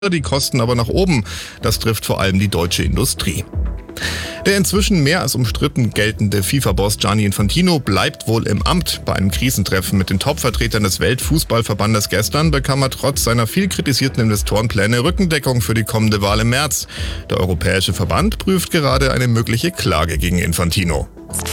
die Kosten aber nach oben. Das trifft vor allem die deutsche Industrie. Der inzwischen mehr als umstritten geltende FIFA-Boss Gianni Infantino bleibt wohl im Amt. Bei einem Krisentreffen mit den Top-Vertretern des Weltfußballverbandes gestern bekam er trotz seiner viel kritisierten Investorenpläne Rückendeckung für die kommende Wahl im März. Der Europäische Verband prüft gerade eine mögliche Klage gegen Infantino.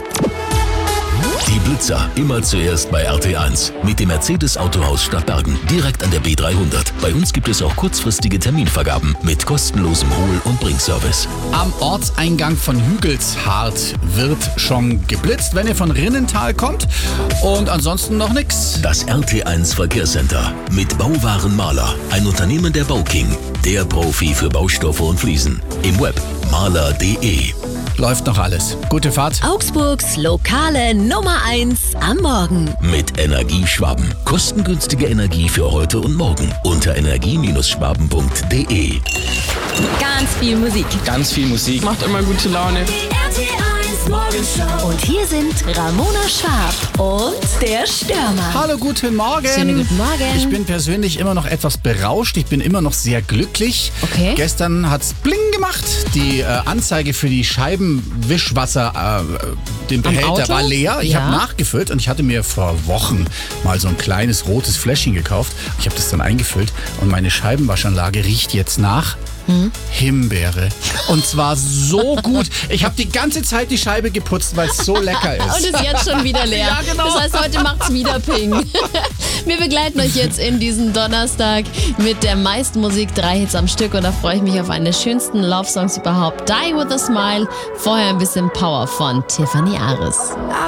Die Blitzer immer zuerst bei RT1 mit dem Mercedes-Autohaus Stadtbergen, direkt an der B300. Bei uns gibt es auch kurzfristige Terminvergaben mit kostenlosem Hol- und Bringservice. Am Ortseingang von Hügelshardt wird schon geblitzt, wenn ihr von Rinnental kommt. Und ansonsten noch nix. Das RT1 Verkehrscenter mit Bauwarenmaler, ein Unternehmen der Bauking, der Profi für Baustoffe und Fliesen. Im Web maler.de. Läuft noch alles. Gute Fahrt. Augsburgs lokale Nummer 1 am Morgen. Mit Energieschwaben. Kostengünstige Energie für heute und morgen. Unter energie-schwaben.de. Ganz viel Musik. Ganz viel Musik. Macht immer gute Laune. Die RT1 Morgenshow. Und hier sind Ramona Schwab und der Stürmer. Hallo, guten Morgen. Schönen guten Morgen. Ich bin persönlich immer noch etwas berauscht. Ich bin immer noch sehr glücklich. Okay. Gestern hat's bling gemacht. Die Anzeige für die Scheibenwischwasser, den Behälter Auto? war leer. Ich Ja. habe nachgefüllt und ich hatte mir vor Wochen mal so ein kleines rotes Fläschchen gekauft. Ich habe das dann eingefüllt und meine Scheibenwaschanlage riecht jetzt nach Himbeere. Und zwar so gut. Ich habe die ganze Zeit die Scheibe geputzt, weil es so lecker ist. Und ist jetzt schon wieder leer. Ja, genau. Das heißt, heute macht's wieder Ping. Wir begleiten euch jetzt in diesen Donnerstag mit der meisten Musik, 3 Hits am Stück. Und da freue ich mich auf einen der schönsten Love-Songs überhaupt. Die with a Smile. Vorher ein bisschen Power von Tiffany Aris.